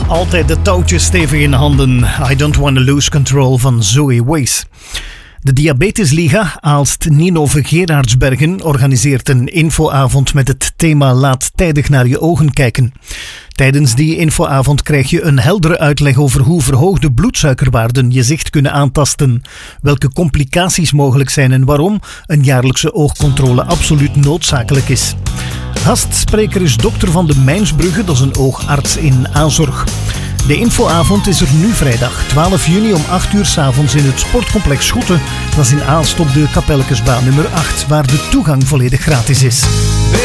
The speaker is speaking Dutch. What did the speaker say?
Altijd de touwtjes stevig in handen. I Don't Wanna Lose Control van Zoe Wace. De Diabetesliga Aalst-Ninove-Gerardsbergen organiseert een infoavond met het thema Laat tijdig naar je ogen kijken. Tijdens die infoavond krijg je een heldere uitleg over hoe verhoogde bloedsuikerwaarden je zicht kunnen aantasten, welke complicaties mogelijk zijn en waarom een jaarlijkse oogcontrole absoluut noodzakelijk is. Gastspreker is dokter Van de Mijnsbrugge, dat is een oogarts in Azorg. De infoavond is er nu vrijdag 12 juni om 8 uur 's avonds in het sportcomplex Schotten. Dat is in Aalst op de Kapelkesbaan nummer 8, waar de toegang volledig gratis is.